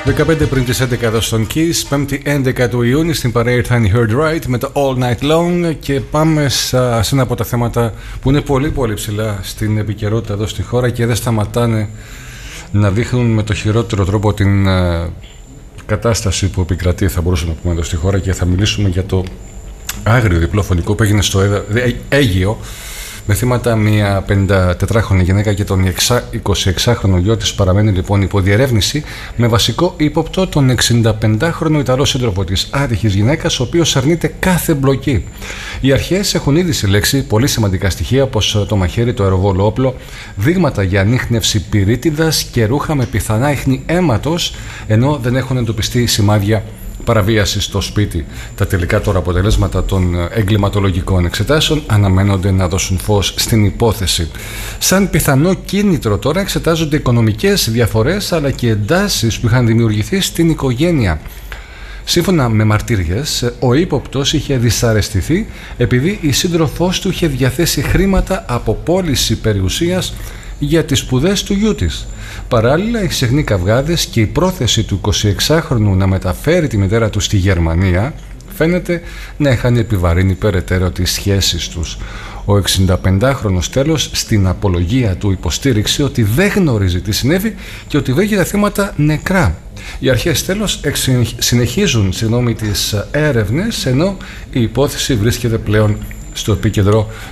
15 πριν τις 11 εδώ στον Kiss, 5η 11 του Ιούνιου, στην παρέα ήρθαν οι Heard Right με το All Night Long και πάμε σε ένα από τα θέματα που είναι πολύ πολύ ψηλά στην επικαιρότητα εδώ στη χώρα και δεν σταματάνε να δείχνουν με το χειρότερο τρόπο την κατάσταση που επικρατεί, θα μπορούσαμε να πούμε, εδώ στη χώρα, και θα μιλήσουμε για το άγριο διπλοφωνικό που έγινε στο Αίγυο με θύματα μια 54χρονη γυναίκα και τον 26χρονο γιο της. Παραμένει λοιπόν υπό διερεύνηση με βασικό ύποπτο τον 65χρονο Ιταλό σύντροφο της άτυχης γυναίκας, ο οποίος αρνείται κάθε μπλοκή. Οι αρχές έχουν ήδη συλλέξει πολύ σημαντικά στοιχεία, όπως το μαχαίρι, το αεροβόλο όπλο, δείγματα για ανίχνευση πυρίτιδας και ρούχα με πιθανά ίχνη αίματος, ενώ δεν έχουν εντοπιστεί σημάδια παραβίαση στο σπίτι. Τα τελικά τώρα αποτελέσματα των εγκληματολογικών εξετάσεων αναμένονται να δώσουν φως στην υπόθεση. Σαν πιθανό κίνητρο τώρα εξετάζονται οικονομικές διαφορές αλλά και εντάσεις που είχαν δημιουργηθεί στην οικογένεια. Σύμφωνα με μαρτύριες, ο ύποπτος είχε δυσαρεστηθεί επειδή η σύντροφός του είχε διαθέσει χρήματα από πώληση περιουσίας για τις σπουδές του γιού της. Παράλληλα, οι ξεχνοί καυγάδες και η πρόθεση του 26χρονου να μεταφέρει τη μητέρα του στη Γερμανία φαίνεται να είχαν επιβαρύνει περαιτέρω τις σχέσεις τους. Ο 65χρονος τέλος στην απολογία του υποστήριξε ότι δεν γνωρίζει τι συνέβη και ότι βρήκε τα θύματα νεκρά. Οι αρχές τέλος συνεχίζουν τις έρευνες, ενώ η υπόθεση βρίσκεται πλέον στο επίκεντρο